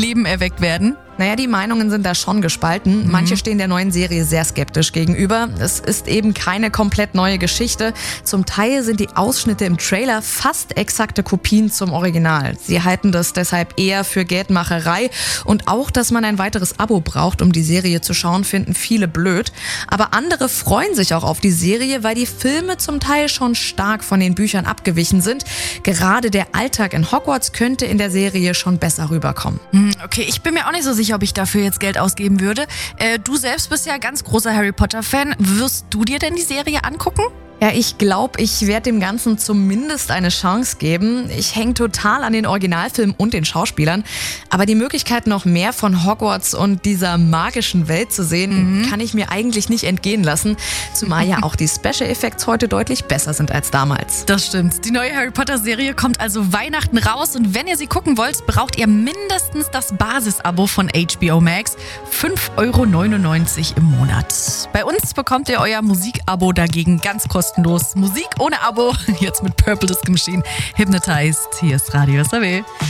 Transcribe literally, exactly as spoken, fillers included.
Leben erweckt werden? Naja, die Meinungen sind da schon gespalten. Mhm. Manche stehen der neuen Serie sehr skeptisch gegenüber. Es ist eben keine komplett neue Geschichte. Zum Teil sind die Ausschnitte im Trailer fast exakte Kopien zum Original. Sie halten das deshalb eher für Geldmacherei. Und auch, dass man ein weiteres Abo braucht, um die Serie zu schauen, finden viele blöd. Aber andere freuen sich auch auf die Serie, weil die Filme zum Teil schon stark von den Büchern abgewichen sind. Gerade der Alltag in Hogwarts könnte in der Serie schon besser rüberkommen. Okay, ich bin mir auch nicht so sicher, ob ich dafür jetzt Geld ausgeben würde. Äh, du selbst bist ja ganz großer Harry Potter-Fan. Wirst du dir denn die Serie angucken? Ja, ich glaube, ich werde dem Ganzen zumindest eine Chance geben. Ich hänge total an den Originalfilmen und den Schauspielern. Aber die Möglichkeit, noch mehr von Hogwarts und dieser magischen Welt zu sehen, mhm. kann ich mir eigentlich nicht entgehen lassen. Zumal ja auch die Special Effects heute deutlich besser sind als damals. Das stimmt. Die neue Harry Potter-Serie kommt also Weihnachten raus. Und wenn ihr sie gucken wollt, braucht ihr mindestens das Basis-Abo von H B O Max. fünf Euro neunundneunzig im Monat. Bei uns bekommt ihr euer Musik-Abo dagegen ganz kostenlos. Musik ohne Abo, jetzt mit Purple Disco Machine, Hypnotized. Hier ist Radio S R W.